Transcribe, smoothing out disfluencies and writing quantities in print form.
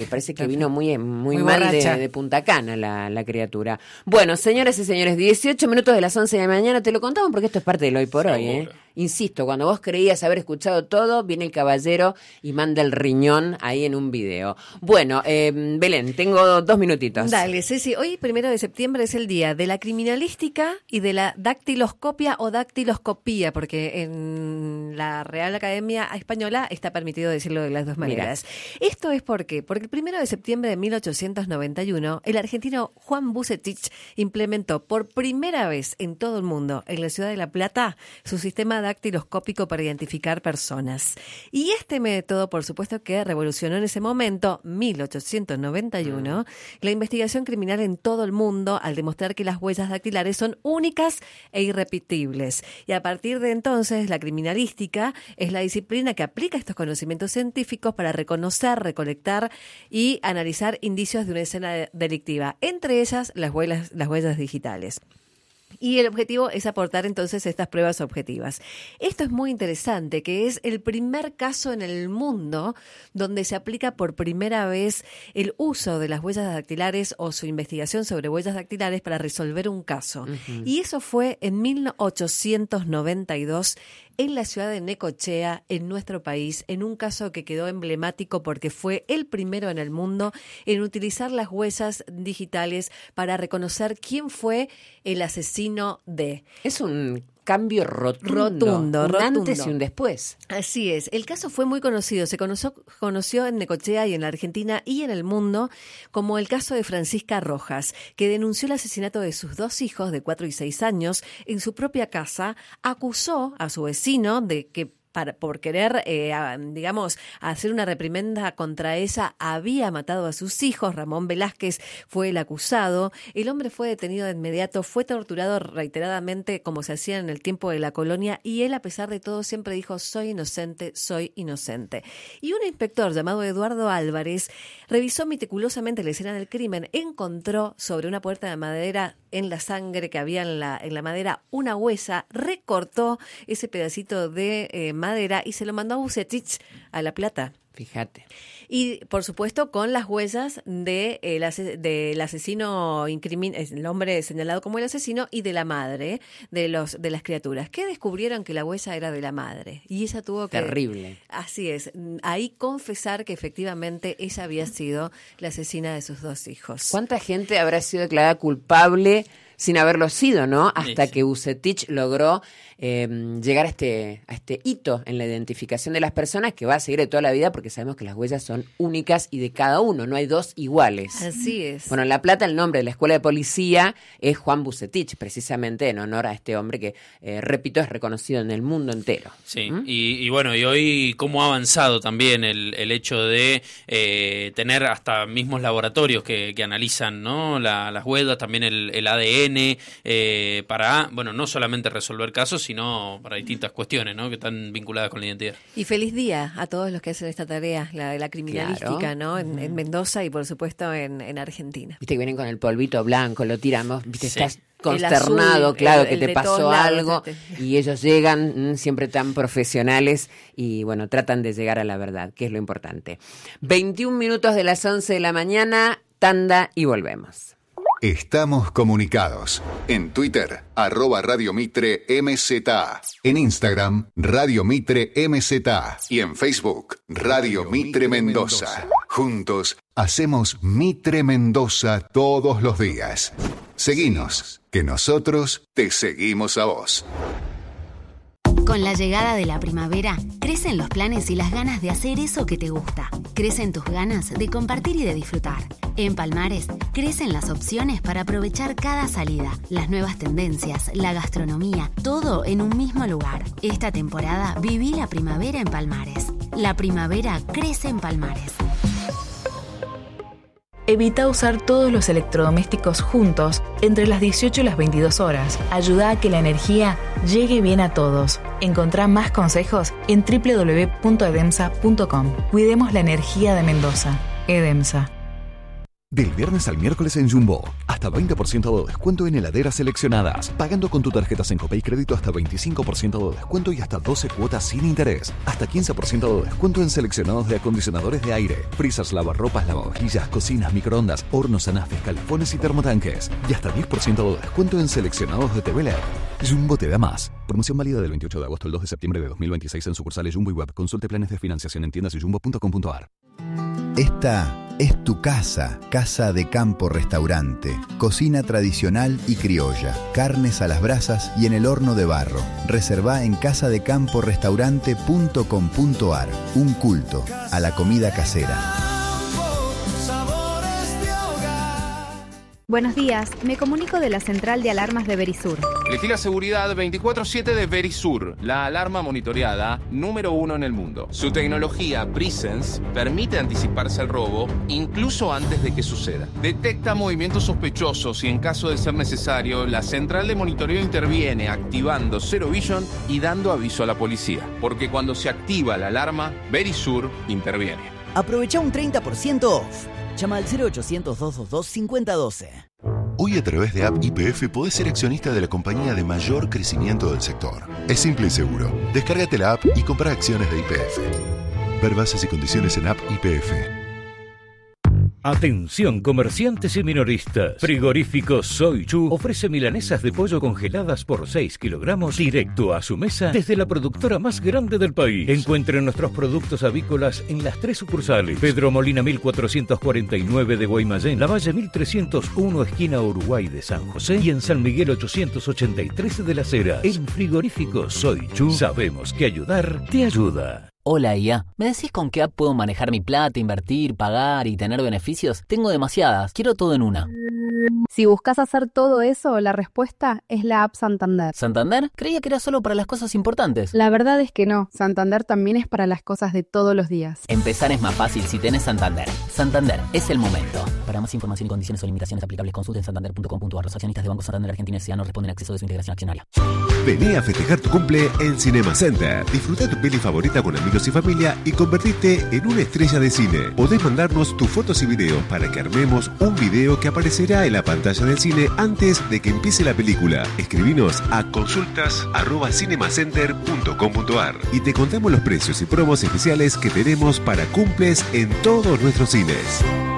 parece que vino muy mal de Punta Cana la criatura. Bueno, señoras y señores, 18 minutos de las 11 de la mañana, te lo contamos porque esto es parte del hoy por hoy, Insisto, cuando vos creías haber escuchado todo, viene el caballero y manda el riñón ahí en un video. Bueno, Belén, tengo 2 minutitos. Dale, Ceci, hoy 1 de septiembre es el día de la criminalística y de la dactiloscopia o dactiloscopía, porque en la Real Academia Española está permitido decirlo de las dos maneras. Mira. Esto es porque el 1 de septiembre de 1891, el argentino Juan Bucetich implementó por primera vez en todo el mundo, en la ciudad de La Plata, su sistema dactiloscópico para identificar personas. Y este método, por supuesto, que revolucionó en ese momento, 1891, la investigación criminal en todo el mundo al demostrar que las huellas dactilares son únicas e irrepetibles. Y a partir de entonces, la criminalística es la disciplina que aplica estos conocimientos científicos para reconocer, recolectar y analizar indicios de una escena delictiva, entre ellas las huellas digitales. Y el objetivo es aportar entonces estas pruebas objetivas. Esto es muy interesante, que es el primer caso en el mundo donde se aplica por primera vez el uso de las huellas dactilares o su investigación sobre huellas dactilares para resolver un caso. Uh-huh. Y eso fue en 1892 en la ciudad de Necochea, en nuestro país, en un caso que quedó emblemático porque fue el primero en el mundo en utilizar las huellas digitales para reconocer quién fue el asesino de... Es un cambio rotundo. Antes y un después. Así es. El caso fue muy conocido. Se conoció en Necochea y en la Argentina y en el mundo como el caso de Francisca Rojas, que denunció el asesinato de sus 2 hijos de 4 y 6 años en su propia casa, acusó a su vecino de que por querer, hacer una reprimenda contra ella, había matado a sus hijos. Ramón Velázquez fue el acusado. El hombre fue detenido de inmediato, fue torturado reiteradamente como se hacía en el tiempo de la colonia y él, a pesar de todo, siempre dijo: soy inocente, soy inocente. Y un inspector llamado Eduardo Álvarez revisó meticulosamente la escena del crimen, encontró sobre una puerta de madera, en la sangre que había en la madera, una huella, recortó ese pedacito de madera y se lo mandó a Bucetich a La Plata. Fíjate. Y, por supuesto, con las huellas del asesino, el hombre señalado como el asesino, y de la madre de las criaturas, que descubrieron que la huella era de la madre. Y ella tuvo que... Terrible. Así es. Ahí confesar que efectivamente ella había sido la asesina de sus 2 hijos. ¿Cuánta gente habrá sido declarada culpable sin haberlo sido, no? Hasta que Bucetich logró llegar a este hito en la identificación de las personas, que va a seguir de toda la vida porque sabemos que las huellas son únicas y de cada uno, no hay 2 iguales. Así es. Bueno, en La Plata el nombre de la escuela de policía es Juan Bucetich, precisamente en honor a este hombre que, repito, es reconocido en el mundo entero. Sí, y bueno, y hoy cómo ha avanzado también el hecho de tener hasta mismos laboratorios que analizan, ¿no? Las huellas, también el ADN, para, bueno, no solamente resolver casos, sino para distintas cuestiones, ¿no? Que están vinculadas con la identidad. Y feliz día a todos los que hacen esta tarea, la de la criminalística, claro, ¿no? En Mendoza y, por supuesto, en Argentina. Viste que vienen con el polvito blanco, lo tiramos, viste, sí. Estás consternado, azul, claro, que te pasó algo, y ellos llegan siempre tan profesionales y, bueno, tratan de llegar a la verdad, que es lo importante. 21 minutos de las 11 de la mañana, tanda y volvemos. Estamos comunicados. En Twitter, @Radio Mitre MZA. En Instagram, Radio Mitre MZA. Y en Facebook, Radio Mitre Mendoza. Juntos, hacemos Mitre Mendoza todos los días. Seguinos, que nosotros te seguimos a vos. Con la llegada de la primavera, crecen los planes y las ganas de hacer eso que te gusta. Crecen tus ganas de compartir y de disfrutar. En Palmares, crecen las opciones para aprovechar cada salida, las nuevas tendencias, la gastronomía, todo en un mismo lugar. Esta temporada, viví la primavera en Palmares. La primavera crece en Palmares. Evita usar todos los electrodomésticos juntos entre las 18 y las 22 horas. Ayuda a que la energía llegue bien a todos. Encontrá más consejos en www.edemsa.com. Cuidemos la energía de Mendoza. Edemsa. Del viernes al miércoles en Jumbo, hasta 20% de descuento en heladeras seleccionadas. Pagando con tu tarjeta Sencope y crédito hasta 25% de descuento y hasta 12 cuotas sin interés. Hasta 15% de descuento en seleccionados de acondicionadores de aire, freezers, lavarropas, lavavajillas, cocinas, microondas, hornos, anafes, calefones y termotanques. Y hasta 10% de descuento en seleccionados de TV LED. Jumbo te da más. Promoción válida del 28 de agosto al 2 de septiembre de 2026 en sucursales Jumbo y Web. Consulte planes de financiación en tiendas y jumbo.com.ar. Esta es tu casa, Casa de Campo Restaurante. Cocina tradicional y criolla, carnes a las brasas y en el horno de barro. Reservá en casadecamporestaurante.com.ar. Un culto a la comida casera. Buenos días, me comunico de la central de alarmas de Verisur. Elegí la seguridad 24/7 de Verisur, la alarma monitoreada número 1 en el mundo. Su tecnología Presence permite anticiparse al robo incluso antes de que suceda. Detecta movimientos sospechosos y en caso de ser necesario, la central de monitoreo interviene activando Zero Vision y dando aviso a la policía. Porque cuando se activa la alarma, Verisur interviene. Aprovecha un 30% off. Llama al 0800-222-5012. Hoy a través de App YPF podés ser accionista de la compañía de mayor crecimiento del sector. Es simple y seguro. Descárgate la app y compra acciones de YPF. Ver bases y condiciones en App YPF. Atención comerciantes y minoristas. Frigorífico Soy Chu ofrece milanesas de pollo congeladas por 6 kilogramos directo a su mesa desde la productora más grande del país. Encuentren nuestros productos avícolas en las 3 sucursales: Pedro Molina 1449 de Guaymallén, Lavalle 1301 esquina Uruguay de San José y en San Miguel 883 de Las Heras. En Frigorífico Soy Chu sabemos que ayudar te ayuda. Hola IA, ¿me decís con qué app puedo manejar mi plata, invertir, pagar y tener beneficios? Tengo demasiadas, quiero todo en una. Si buscas hacer todo eso, la respuesta es la app Santander. ¿Santander? Creía que era solo para las cosas importantes. La verdad es que no, Santander también es para las cosas de todos los días. Empezar es más fácil si tenés Santander. Santander, es el momento. Para más información y condiciones o limitaciones aplicables, consulten santander.com.ar. Los accionistas de Banco Santander Argentina S.A. no responden a acceso de su integración accionaria. Vení a festejar tu cumple en Cinema Center. Disfruta tu peli favorita con amigos y familia y convertirte en una estrella de cine. Podés mandarnos tus fotos y videos para que armemos un video que aparecerá en la pantalla del cine antes de que empiece la película. Escribinos a consultas@cinemacenter.com.ar y te contamos los precios y promos especiales que tenemos para cumples en todos nuestros cines.